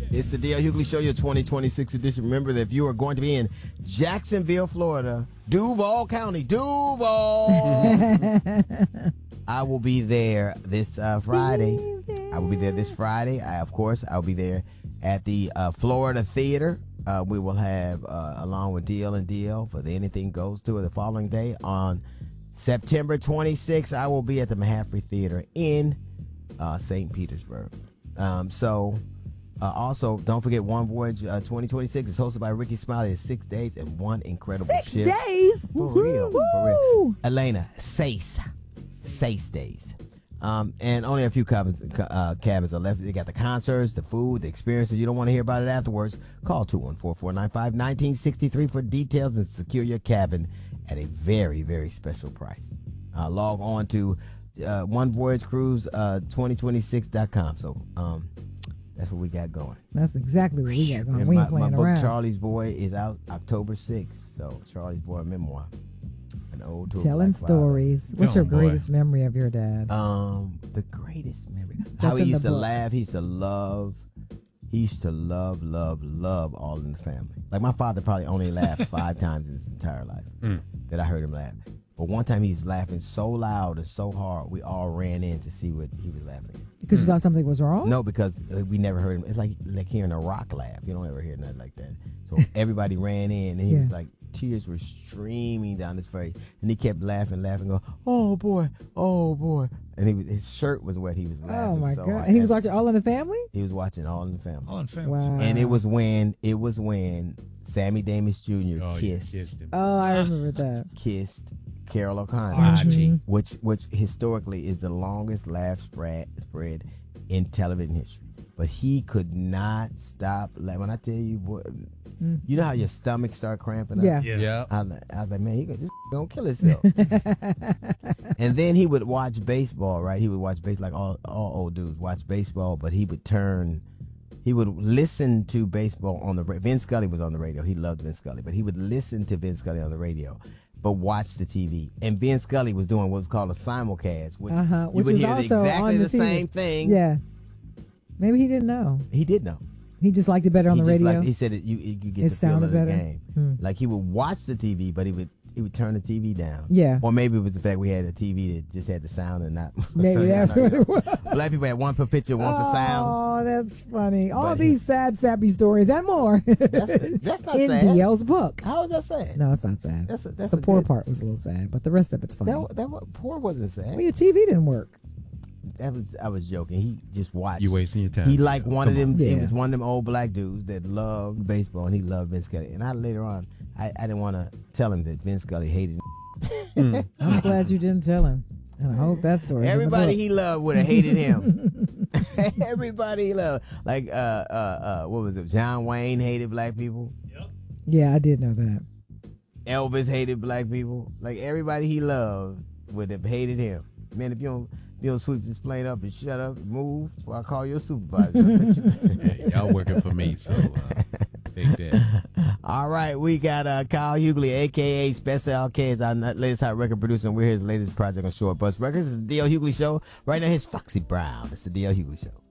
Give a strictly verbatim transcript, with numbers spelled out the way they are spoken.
It's the D L Hughley Show, your twenty twenty-six edition. Remember that if you are going to be in Jacksonville, Florida, Duval County, Duval, I will be there this uh, Friday. I will be there this Friday. I, of course, I'll be there at the uh, Florida Theater. Uh, we will have, uh, along with D L and D L, for the Anything Goes Tour the following day on September twenty-sixth. I will be at the Mahaffey Theater in uh, Saint Petersburg. Um, so, uh, also, don't forget One Voyage uh, twenty twenty-six is hosted by Ricky Smiley. It's six days and one incredible Six shift. days? For real. For real. Elena, seis. Seis days. Um, and only a few cabins, uh, cabins are left. They got the concerts, the food, the experiences. You don't want to hear about it afterwards. Call two one four, four nine five, one nine six three for details and secure your cabin at a very, very special price. Uh, log on to uh, one voyage cruise twenty twenty-six dot com. So um, that's what we got going. That's exactly what we got going. And We my, ain't playing my book, around. Charlie's Boy, is out October sixth. So Charlie's Boy memoir. An ode to a Telling black father. stories. What's Oh, your boy. greatest memory of your dad? Um, the greatest memory. How he in the used to book. laugh. He used to love. He used to love, love, love All in the Family. Like my father probably only laughed five times in his entire life Mm. that I heard him laugh. But one time he was laughing so loud and so hard, we all ran in to see what he was laughing at. Because you thought something was wrong? No, because uh, we never heard him. It's like like hearing a rock laugh. You don't ever hear nothing like that. So everybody ran in, and he Yeah. was like, tears were streaming down his face, and he kept laughing, laughing, going, "Oh boy, oh boy!" And he was, his shirt was wet. He was laughing. Oh my so God! hard. And he was watching All in the Family. He was watching All in the Family. All in family. Wow. And it was when it was when Sammy Davis Junior Oh, you kissed kissed him. Oh, I remember that. kissed Carol O'Connor, Archie. which which historically is the longest laugh spread spread in television history. But he could not stop. Like when I tell you, boy, Mm. you know how your stomach start cramping up. Yeah. Yeah. yeah. I was like, I was like, man, he gonna, this gonna kill himself. And then he would watch baseball, right? He would watch baseball like all all old dudes watch baseball, but he would turn. He would listen to baseball on the radio. Vin Scully was on the radio. He loved Vin Scully, but he would listen to Vin Scully on the radio, but watch the T V. And Vin Scully was doing what was called a simulcast, which, Uh-huh, you which would was hear also exactly on the the, T V. same thing. Yeah. Maybe he didn't know. He did know. He just liked it better on he the just radio. Liked, he said it, you you get It the feel sounded of the better? game. Hmm. Like he would watch the T V, but he would he would turn the T V down. Yeah. Or maybe it was the fact we had a T V that just had the sound and not. Maybe that's what it was. Black people had one per picture, one for sound. Oh, that's funny. All But these he- sad, sappy stories and more That's, that's not in sad. D L's book. How is that sad? No, it's not sad. That's a, that's the a poor good, part was a little sad, but the rest of it's funny. That that wa- poor wasn't sad. Well, your T V didn't work. That was I was joking. He just watched. You wasting your time. He like one of them. on. He Yeah. was one of them old black dudes that loved baseball, and he loved Vince Scully. And I later on, I, I didn't want to tell him that Vince Scully hated. I'm glad you didn't tell him. And I hope that story. Everybody he loved would have hated him. Everybody he loved, like uh uh uh, what was it? John Wayne hated black people. Yeah, I did know that. Elvis hated black people. Like everybody he loved would have hated him. Man, if you don't, if you don't sweep this plane up and shut up, and move, well, I'll call your supervisor. Hey, y'all working for me, so uh, take that. All right, we got uh, Kyle Hughley, a k a. Special K, is our latest hot record producer, and we're his latest project on Short Bus Records. It's the D L Hughley Show. Right now, here's Foxy Brown. It's the D L Hughley Show.